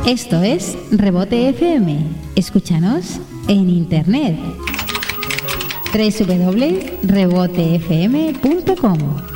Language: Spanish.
Esto es Rebote FM. Escúchanos en internet www.rebotefm.com.